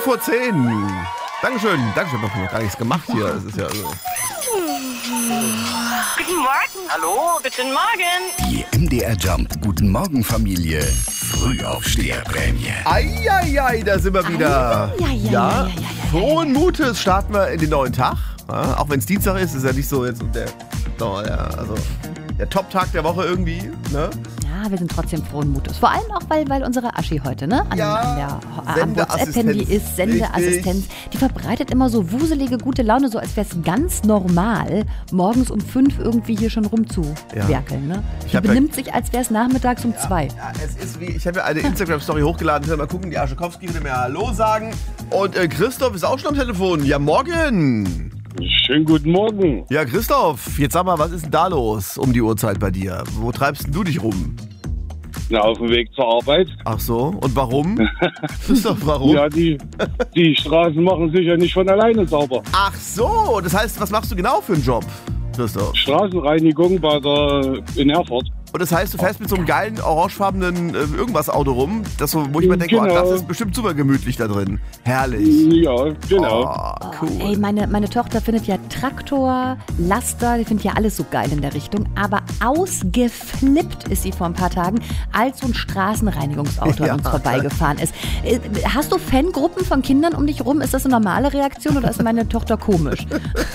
10:10. Dankeschön. Ich habe noch gar nichts gemacht hier. Es ist ja so. Guten Morgen. Hallo, guten Morgen. Die MDR Jump Guten Morgen Familie Frühaufsteherprämie. Eieiei, da sind wir wieder. Ja. Frohen Mutes starten wir in den neuen Tag. Ja, auch wenn es Dienstag ist ja nicht so jetzt der Top-Tag der Woche irgendwie. Ne? Ja, wir sind trotzdem frohen Mutes. Vor allem auch, weil unsere Aschi heute an der WhatsApp-Handy ist, Sendeassistenz. Die verbreitet immer so wuselige, gute Laune, so als wäre es ganz normal, morgens um 5 irgendwie hier schon rumzuwerkeln. Ne? Die benimmt sich, als wäre es nachmittags um 2. Ja, es ist wie, ich habe ja eine Instagram-Story hochgeladen. Mal gucken, die Aschekowski würde mir Hallo sagen. Und Christoph ist auch schon am Telefon. Ja, morgen. Schönen guten Morgen. Ja, Christoph, jetzt sag mal, was ist denn da los um die Uhrzeit bei dir? Wo treibst denn du dich rum? Na, auf dem Weg zur Arbeit. Ach so, und warum? Christoph, warum? Ja, die Straßen machen sich ja nicht von alleine sauber. Ach so, das heißt, was machst du genau für einen Job, Christoph? Straßenreinigung in Erfurt. Und das heißt, du fährst mit so einem geilen, orangefarbenen Irgendwas-Auto rum, wo ich mir denke, Genau. das ist bestimmt super gemütlich da drin. Herrlich. Ja, genau. Oh, cool. Ey, meine Tochter findet ja Traktor, Laster, die findet ja alles so geil in der Richtung. Aber ausgeflippt ist sie vor ein paar Tagen, als so ein Straßenreinigungsauto an uns vorbeigefahren ist. Hast du Fangruppen von Kindern um dich rum? Ist das eine normale Reaktion oder ist meine Tochter komisch?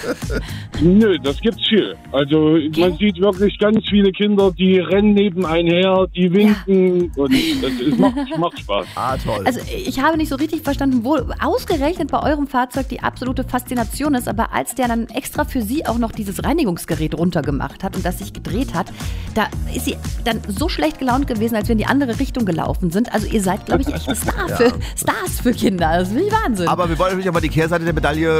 Nö, das gibt's viel. Also man sieht wirklich ganz viele Kinder, die rennen nebenein her, die winken und es macht Spaß. Ah, toll. Also ich habe nicht so richtig verstanden, wo ausgerechnet bei eurem Fahrzeug die absolute Faszination ist, aber als der dann extra für sie auch noch dieses Reinigungsgerät runtergemacht hat und das sich gedreht hat, da ist sie dann so schlecht gelaunt gewesen, als wir in die andere Richtung gelaufen sind. Also ihr seid, glaube ich, echt Stars für Kinder. Das ist wirklich Wahnsinn. Aber wir wollen natürlich auch mal die Kehrseite der Medaille,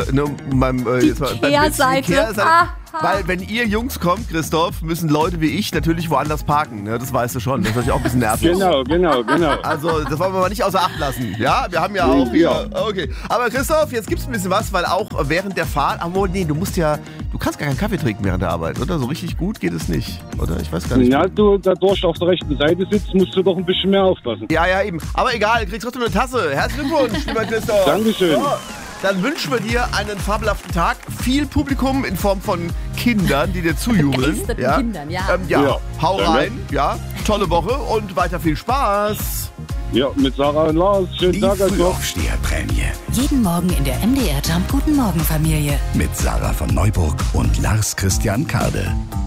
Kehrseite. Weil wenn ihr Jungs kommt, Christoph, müssen Leute wie ich natürlich woanders parken. Ne? Das weißt du schon. Das ist natürlich auch ein bisschen nervig. Genau. Also das wollen wir mal nicht außer Acht lassen. Ja, wir haben ja auch hier. Okay. Aber Christoph, jetzt gibt's ein bisschen was, weil auch während der Fahrt, du kannst gar keinen Kaffee trinken während der Arbeit, oder? So richtig gut geht es nicht, oder? Ich weiß gar nicht. Ja, du dadurch auf der rechten Seite sitzt, musst du doch ein bisschen mehr aufpassen. Ja, eben. Aber egal, du kriegst trotzdem eine Tasse. Herzlichen Glückwunsch, lieber Christoph. Dankeschön. So. Dann wünschen wir dir einen fabelhaften Tag. Viel Publikum in Form von Kindern, die dir zujubeln. Kindern, Hau rein. Ja, tolle Woche und weiter viel Spaß. Ja, mit Sarah und Lars. Schönen Die Tag euch noch. Frühaufsteherprämie Jeden Morgen in der MDR Jump Guten Morgen Familie. mit Sarah von Neuburg und Lars Christian Kade.